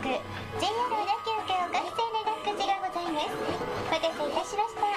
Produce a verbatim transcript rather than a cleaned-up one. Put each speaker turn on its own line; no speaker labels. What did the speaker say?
ジェイアール 小田急京岡市内の落下地がございます。お待たせいたしました。